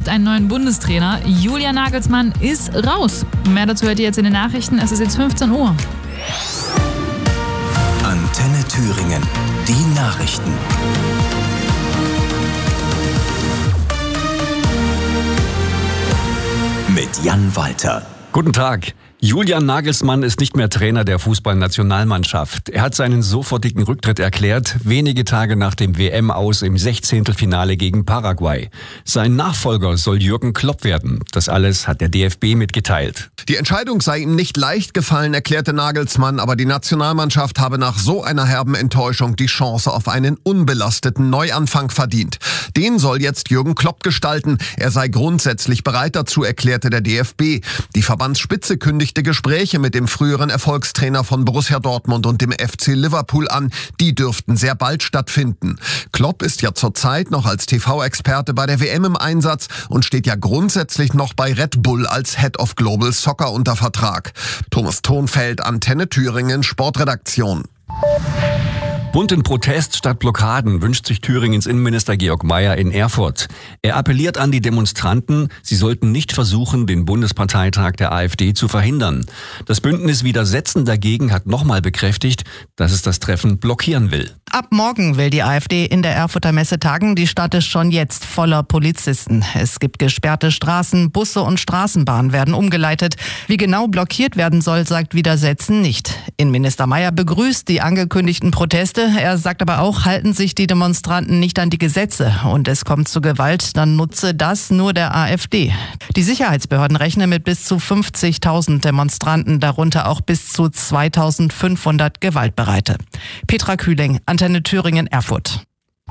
sucht einen neuen Bundestrainer. Julian Nagelsmann ist raus. Mehr dazu hört ihr jetzt in den Nachrichten. Es ist jetzt 15 Uhr. Antenne Thüringen, die Nachrichten. Mit Jan Walter. Guten Tag. Julian Nagelsmann ist nicht mehr Trainer der Fußballnationalmannschaft. Er hat seinen sofortigen Rücktritt erklärt, wenige Tage nach dem WM-Aus im 16. gegen Paraguay. Sein Nachfolger soll Jürgen Klopp werden. Das alles hat der DFB mitgeteilt. Die Entscheidung sei ihm nicht leicht gefallen, erklärte Nagelsmann, aber die Nationalmannschaft habe nach so einer herben Enttäuschung die Chance auf einen unbelasteten Neuanfang verdient. Den soll jetzt Jürgen Klopp gestalten. Er sei grundsätzlich bereit dazu, erklärte der DFB. Die Verbandsspitze kündigte Gespräche mit dem früheren Erfolgstrainer von Borussia Dortmund und dem FC Liverpool an. Die dürften sehr bald stattfinden. Klopp ist ja zurzeit noch als TV-Experte bei der WM im Einsatz und steht ja grundsätzlich noch bei Red Bull als Head of Global Soccer unter Vertrag. Thomas Thonfeld, Antenne Thüringen, Sportredaktion. Bunten Protest statt Blockaden wünscht sich Thüringens Innenminister Georg Mayer in Erfurt. Er appelliert an die Demonstranten, sie sollten nicht versuchen, den Bundesparteitag der AfD zu verhindern. Das Bündnis Widersetzen dagegen hat nochmal bekräftigt, dass es das Treffen blockieren will. Ab morgen will die AfD in der Erfurter Messe tagen. Die Stadt ist schon jetzt voller Polizisten. Es gibt gesperrte Straßen, Busse und Straßenbahnen werden umgeleitet. Wie genau blockiert werden soll, sagt Widersetzen nicht. Innenminister Mayer begrüßt die angekündigten Proteste. Er sagt aber auch, halten sich die Demonstranten nicht an die Gesetze und es kommt zu Gewalt, dann nutze das nur der AfD. Die Sicherheitsbehörden rechnen mit bis zu 50.000 Demonstranten, darunter auch bis zu 2.500 Gewaltbereite. Petra Kühling, Antenne Thüringen, Erfurt.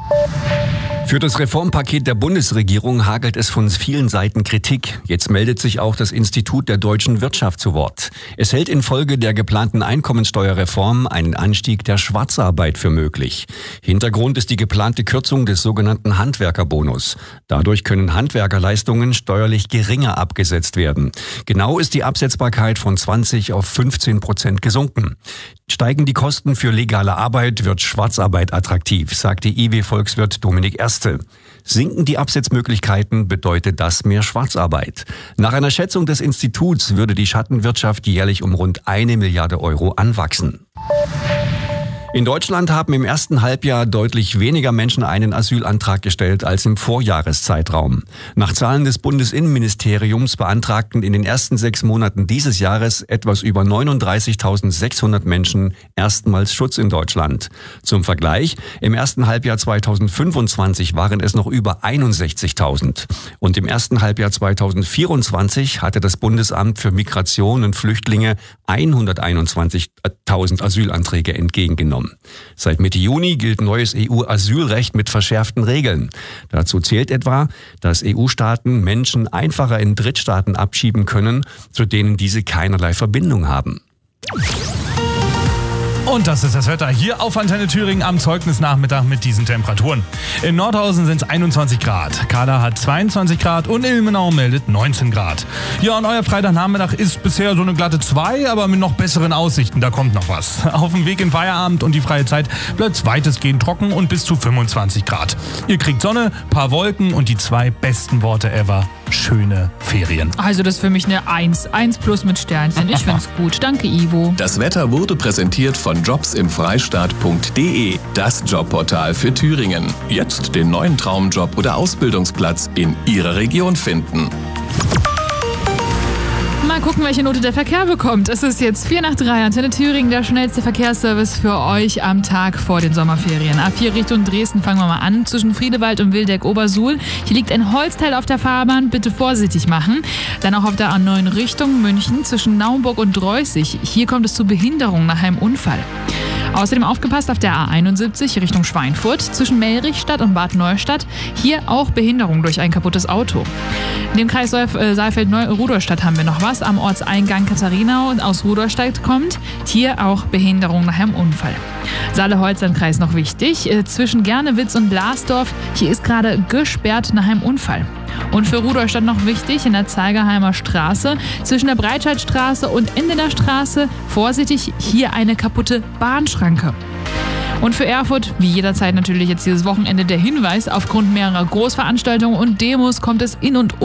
Für das Reformpaket der Bundesregierung hagelt es von vielen Seiten Kritik. Jetzt meldet sich auch das Institut der deutschen Wirtschaft zu Wort. Es hält infolge der geplanten Einkommensteuerreform einen Anstieg der Schwarzarbeit für möglich. Hintergrund ist die geplante Kürzung des sogenannten Handwerkerbonus. Dadurch können Handwerkerleistungen steuerlich geringer abgesetzt werden. Genau ist die Absetzbarkeit von 20 auf 15% gesunken. Steigen die Kosten für legale Arbeit, wird Schwarzarbeit attraktiv, sagte IW-Volkswirt Dominik Erste. Sinken die Absetzmöglichkeiten, bedeutet das mehr Schwarzarbeit. Nach einer Schätzung des Instituts würde die Schattenwirtschaft jährlich um rund 1 Milliarde Euro anwachsen. In Deutschland haben im ersten Halbjahr deutlich weniger Menschen einen Asylantrag gestellt als im Vorjahreszeitraum. Nach Zahlen des Bundesinnenministeriums beantragten in den ersten 6 Monaten dieses Jahres etwas über 39.600 Menschen erstmals Schutz in Deutschland. Zum Vergleich, im ersten Halbjahr 2025 waren es noch über 61.000. Und im ersten Halbjahr 2024 hatte das Bundesamt für Migration und Flüchtlinge 121.000 Asylanträge entgegengenommen. Seit Mitte Juni gilt neues EU-Asylrecht mit verschärften Regeln. Dazu zählt etwa, dass EU-Staaten Menschen einfacher in Drittstaaten abschieben können, zu denen diese keinerlei Verbindung haben. Und das ist das Wetter hier auf Antenne Thüringen am Zeugnisnachmittag mit diesen Temperaturen. In Nordhausen sind es 21 Grad, Kahla hat 22 Grad und Ilmenau meldet 19 Grad. Ja, und euer Freitagnachmittag ist bisher so eine glatte 2, aber mit noch besseren Aussichten, da kommt noch was. Auf dem Weg in Feierabend und die freie Zeit bleibt es weitestgehend trocken und bis zu 25 Grad. Ihr kriegt Sonne, paar Wolken und die 2 besten Worte ever: schöne Ferien. Also das ist für mich eine 1 plus mit Sternchen. Ich find's gut. Danke, Ivo. Das Wetter wurde präsentiert von jobsimfreistaat.de, das Jobportal für Thüringen. Jetzt den neuen Traumjob oder Ausbildungsplatz in Ihrer Region finden. Mal gucken, welche Note der Verkehr bekommt. Es ist jetzt 4 nach 3. Antenne Thüringen, der schnellste Verkehrsservice für euch am Tag vor den Sommerferien. A4 Richtung Dresden fangen wir mal an. Zwischen Friedewald und Wildeck-Obersuhl. Hier liegt ein Holzteil auf der Fahrbahn. Bitte vorsichtig machen. Dann auch auf der A9 Richtung München zwischen Naumburg und Dreußig. Hier kommt es zu Behinderung nach einem Unfall. Außerdem aufgepasst auf der A71 Richtung Schweinfurt zwischen Mellrichstadt und Bad Neustadt. Hier auch Behinderung durch ein kaputtes Auto. In dem Kreis Saalfeld-Neu-Rudolstadt haben wir noch was. Am Ortseingang Katharinau aus Rudolstadt kommt. Hier auch Behinderung nach einem Unfall. Saale-Holzland-Kreis noch wichtig. Zwischen Gernewitz und Blasdorf. Hier ist gerade gesperrt nach einem Unfall. Und für Rudolstadt noch wichtig, in der Zeigerheimer Straße, zwischen der Breitscheidstraße und Endener Straße, vorsichtig, hier eine kaputte Bahnschranke. Und für Erfurt, wie jederzeit natürlich jetzt dieses Wochenende der Hinweis, aufgrund mehrerer Großveranstaltungen und Demos kommt es in und um